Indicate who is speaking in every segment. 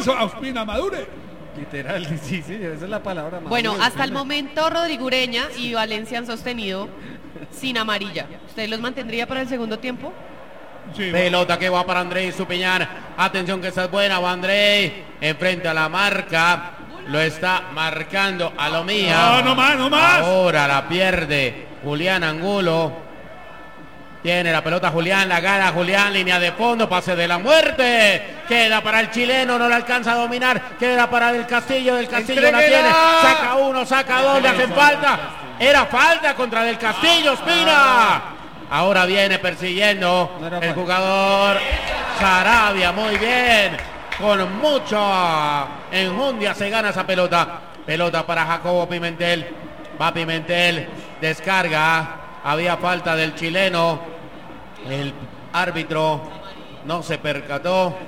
Speaker 1: eso a Ospina, madure.
Speaker 2: Literal, sí, esa es la palabra.
Speaker 3: Bueno, hasta el momento Rodrigo Ureña y Valencia han sostenido sin amarilla. ¿Usted los mantendría para el segundo tiempo?
Speaker 4: Sí, pelota que va para Andrei Estupiñán. Atención que esa es buena, va Andrei enfrente a la marca. Lo está marcando Alomía.
Speaker 1: No más.
Speaker 4: Ahora la pierde Julián Angulo. Tiene la pelota Julián, la gana Julián, línea de fondo, pase de la muerte. Queda para el chileno, no le alcanza a dominar. Queda para el Castillo, del Castillo la tiene. Saca uno, saca dos, le hacen falta. Era falta contra del Castillo, Ospina. Ahora viene persiguiendo el jugador Sarabia, muy bien. Con mucha enjundia se gana esa pelota. Pelota para Jacobo Pimentel. Va Pimentel, descarga. Había falta del chileno. El árbitro no se percató.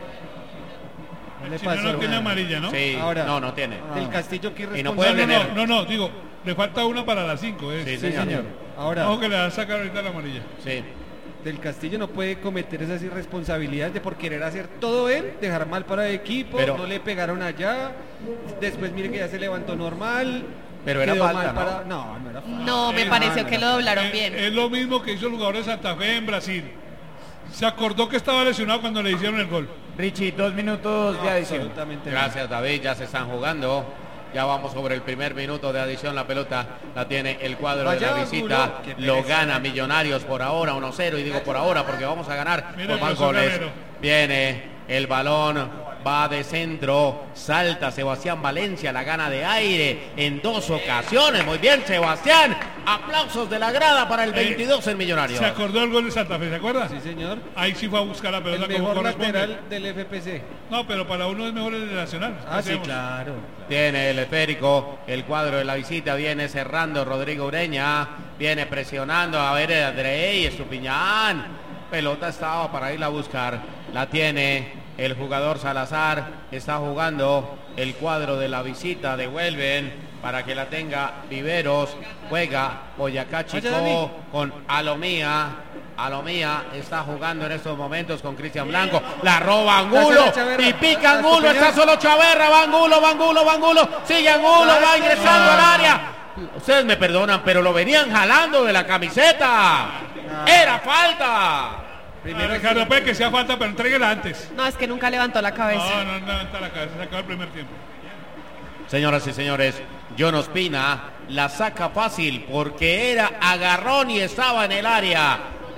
Speaker 1: El chileno no tiene amarilla, ¿no?
Speaker 4: Sí,
Speaker 2: ahora,
Speaker 4: no tiene.
Speaker 2: El Castillo que
Speaker 4: y no puede tener.
Speaker 1: No, digo, le falta una para las 5.
Speaker 4: Sí, señor.
Speaker 2: Ahora,
Speaker 1: ojo que le va a sacar ahorita la amarilla.
Speaker 4: Sí.
Speaker 2: Del Castillo no puede cometer esas irresponsabilidades de por querer hacer todo él, dejar mal para el equipo, pero no le pegaron allá, después mire que ya se levantó normal.
Speaker 4: Pero era falta,
Speaker 2: ¿no? No era falta.
Speaker 3: No, me pareció que lo doblaron bien.
Speaker 1: Es lo mismo que hizo el jugador de Santa Fe en Brasil. Se acordó que estaba lesionado cuando le hicieron el gol.
Speaker 5: Richie, 2 minutos de adición.
Speaker 4: Gracias, David, ya se están jugando. Ya vamos sobre el primer minuto de adición. La pelota la tiene el cuadro de la visita. Lo gana Millonarios por ahora 1-0. Y digo por ahora porque vamos a ganar por más goles. Viene el balón. Va de centro, salta Sebastián Valencia, la gana de aire en 2 ocasiones. Muy bien, Sebastián. Aplausos de la grada para el 22 en Millonarios.
Speaker 1: Se acordó el gol de Santa Fe, ¿se acuerda?
Speaker 2: Sí, señor.
Speaker 1: Ahí sí fue a buscar la pelota
Speaker 2: el
Speaker 1: como
Speaker 2: mejor
Speaker 1: corresponde.
Speaker 2: lateral del FPC.
Speaker 1: No, pero para uno es mejor el de Nacional.
Speaker 2: Sí, claro.
Speaker 4: Tiene el esférico, el cuadro de la visita. Viene cerrando Rodrigo Ureña. Viene presionando a ver Andrei Estupiñán. Pelota estaba para irla a buscar. La tiene el jugador Salazar. Está jugando el cuadro de la visita. Devuelven para que la tenga Viveros. Juega Boyacá Chico con Alomía. Alomía está jugando en estos momentos con Cristian Blanco. La roba Angulo y pica Angulo. Está solo Chaverra. Va Angulo. Sigue Angulo. Va ingresando al área. Ustedes me perdonan, pero lo venían jalando de la camiseta. Era falta.
Speaker 1: Primero Ricardo, pues que sea falta, pero entréguela antes.
Speaker 3: No, es que nunca levantó la cabeza.
Speaker 1: No levanta la cabeza, se acabó el primer tiempo.
Speaker 4: Señoras y señores, John Ospina la saca fácil porque era agarrón y estaba en el área.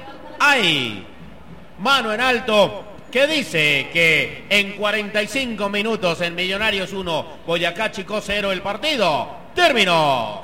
Speaker 4: ¡Ay! Mano en alto, que dice que en 45 minutos en Millonarios 1, Boyacá Chico 0, el partido terminó.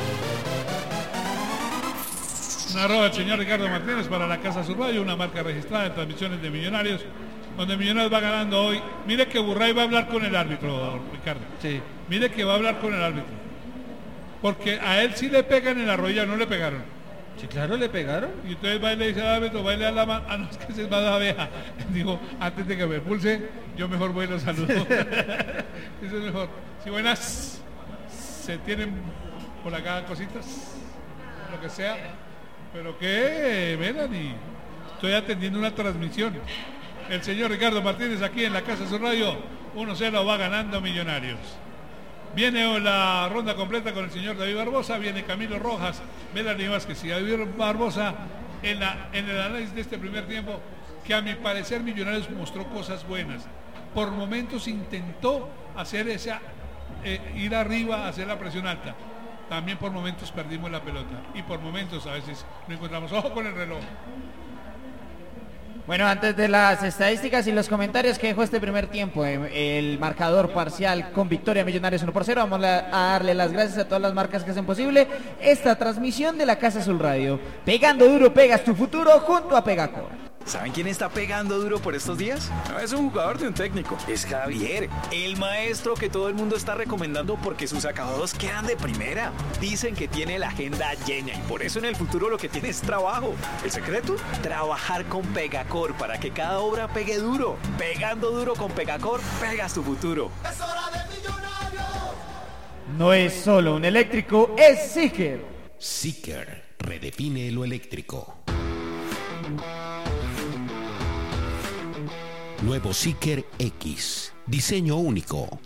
Speaker 1: Narró el señor Ricardo Martínez para la Casa Sur Radio, una marca registrada en transmisiones de Millonarios, donde Millonarios va ganando hoy. Mire que Burray va a hablar con el árbitro, Ricardo.
Speaker 2: Sí.
Speaker 1: Mire que va a hablar con el árbitro. Porque a él sí le pegan en la rodilla, no le pegaron.
Speaker 2: Sí, claro, le pegaron.
Speaker 1: Y entonces va y le dice al árbitro, va y le da la mano. Ah, no, es que se va a dar abeja. Digo, antes de que me pulse, yo mejor voy y lo saludo. Eso es mejor. Si buenas, se tienen por acá cositas, lo que sea. Pero que, Melanie, estoy atendiendo una transmisión. El señor Ricardo Martínez aquí en la Casa Sur Radio, 1-0 va ganando Millonarios. Viene la ronda completa con el señor David Barbosa, viene Camilo Rojas, Melanie Vázquez y David Barbosa en el análisis de este primer tiempo, que a mi parecer Millonarios mostró cosas buenas. Por momentos intentó hacer esa, ir arriba, hacer la presión alta. También por momentos perdimos la pelota y por momentos a veces no encontramos. Ojo con el reloj.
Speaker 5: Bueno, antes de las estadísticas y los comentarios que dejó este primer tiempo, el marcador parcial con victoria Millonarios 1-0, vamos a darle las gracias a todas las marcas que hacen posible esta transmisión de la Casa Azul Radio. Pegando duro, pegas tu futuro junto a Pegacor.
Speaker 6: ¿Saben quién está pegando duro por estos días? No es un jugador de un técnico, es Javier, el maestro que todo el mundo está recomendando porque sus acabados quedan de primera. Dicen que tiene la agenda llena y por eso en el futuro lo que tiene es trabajo. ¿El secreto? Trabajar con Pegacor para que cada obra pegue duro. Pegando duro con Pegacor, pegas tu futuro.
Speaker 7: ¡Es hora de Millonarios!
Speaker 5: No es solo un eléctrico, es Seeker.
Speaker 8: Seeker redefine lo eléctrico. Nuevo Seeker X. Diseño único.